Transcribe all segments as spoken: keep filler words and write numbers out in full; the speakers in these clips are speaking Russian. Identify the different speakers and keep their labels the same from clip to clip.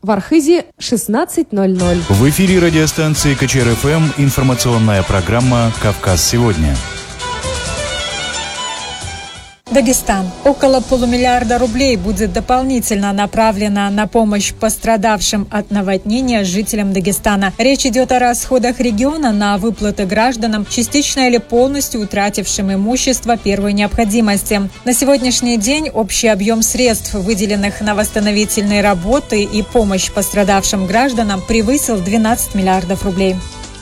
Speaker 1: В Архизе шестнадцать ноль ноль.
Speaker 2: В эфире радиостанции КЧР-ФМ информационная программа «Кавказ сегодня».
Speaker 3: Дагестан. Около полумиллиарда рублей будет дополнительно направлено на помощь пострадавшим от наводнения жителям Дагестана. Речь идет о расходах региона на выплаты гражданам, частично или полностью утратившим имущество первой необходимости. На сегодняшний день общий объем средств, выделенных на восстановительные работы и помощь пострадавшим гражданам, превысил двенадцать миллиардов рублей.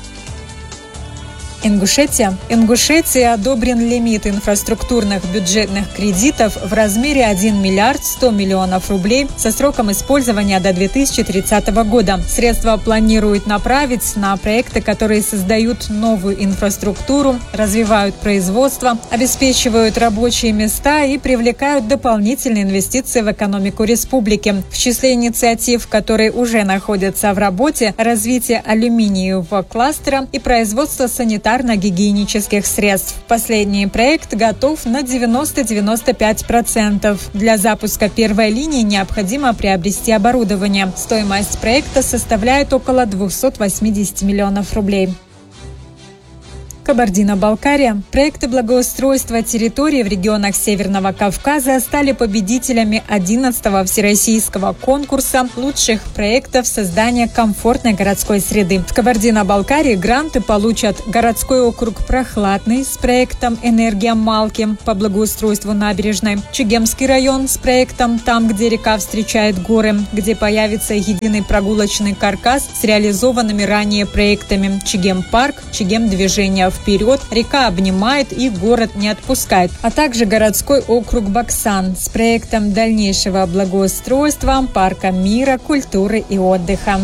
Speaker 3: Ингушетия. Ингушетии одобрен лимит инфраструктурных бюджетных кредитов в размере один миллиард сто миллионов рублей со сроком использования до две тысячи тридцатого года. Средства планируют направить на проекты, которые создают новую инфраструктуру, развивают производство, обеспечивают рабочие места и привлекают дополнительные инвестиции в экономику республики. В числе инициатив, которые уже находятся в работе, развитие алюминиевого кластера и производство санитарных гигиенических средств. Последний проект готов на девяносто-девяносто пять процентов. Для запуска первой линии необходимо приобрести оборудование. Стоимость проекта составляет около двести восемьдесят миллионов рублей. Кабардино-Балкария. Проекты благоустройства территорий в регионах Северного Кавказа стали победителями одиннадцатого всероссийского конкурса лучших проектов создания комфортной городской среды. В Кабардино-Балкарии гранты получат городской округ Прохладный с проектом «Энергия Малки» по благоустройству набережной, Чегемский район с проектом «Там, где река встречает горы», где появится единый прогулочный каркас с реализованными ранее проектами Чегем-парк, Чегем-движение вперед, река обнимает и город не отпускает, а также городской округ Баксан с проектом дальнейшего благоустройства парка мира, культуры и отдыха.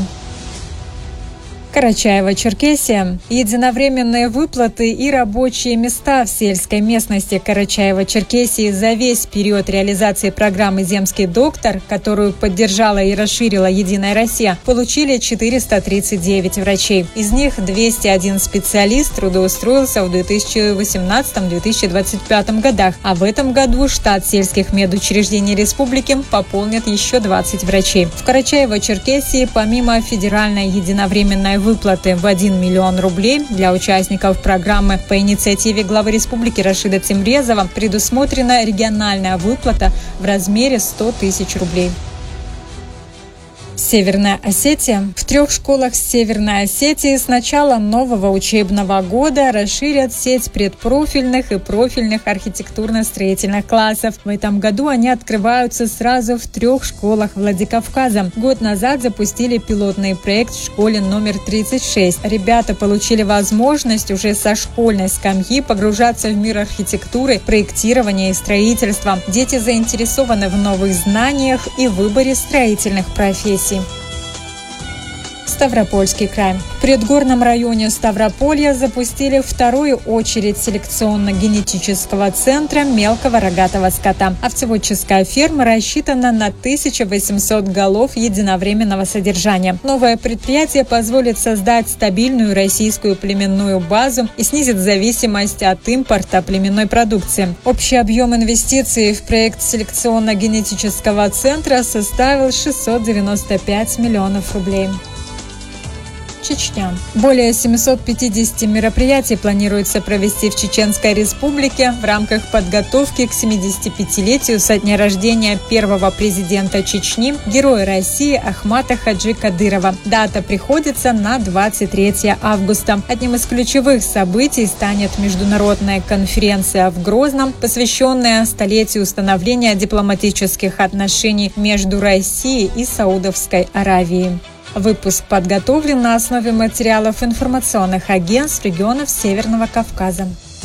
Speaker 3: Карачаево-Черкесия. Единовременные выплаты и рабочие места в сельской местности Карачаево-Черкесии за весь период реализации программы «Земский доктор», которую поддержала и расширила «Единая Россия», получили четыреста тридцать девять врачей. Из них двести один специалист трудоустроился в две тысячи восемнадцатом — две тысячи двадцать пятом годах, а в этом году штат сельских медучреждений республики пополнит еще двадцать врачей. В Карачаево-Черкесии помимо федеральной единовременной выплаты в один миллион рублей для участников программы по инициативе главы республики Рашида Тимрезова предусмотрена региональная выплата в размере сто тысяч рублей. Северная Осетия. В трех школах Северной Осетии с начала нового учебного года расширят сеть предпрофильных и профильных архитектурно-строительных классов. В этом году они открываются сразу в трех школах Владикавказа. Год назад запустили пилотный проект в школе номер тридцать шесть. Ребята получили возможность уже со школьной скамьи погружаться в мир архитектуры, проектирования и строительства. Дети заинтересованы в новых знаниях и выборе строительных профессий. Ставропольский край. В предгорном районе Ставрополья запустили вторую очередь селекционно-генетического центра мелкого рогатого скота. Овцеводческая ферма рассчитана на тысячу восемьсот голов единовременного содержания. Новое предприятие позволит создать стабильную российскую племенную базу и снизит зависимость от импорта племенной продукции. Общий объем инвестиций в проект селекционно-генетического центра составил шестьсот девяносто пять миллионов рублей. Чечня. Более семисот пятидесяти мероприятий планируется провести в Чеченской Республике в рамках подготовки к семидесятипятилетию со дня рождения первого президента Чечни, героя России Ахмата Хаджи Кадырова. Дата приходится на двадцать третье августа. Одним из ключевых событий станет международная конференция в Грозном, посвященная столетию установления дипломатических отношений между Россией и Саудовской Аравией. Выпуск подготовлен на основе материалов информационных агентств регионов Северного Кавказа.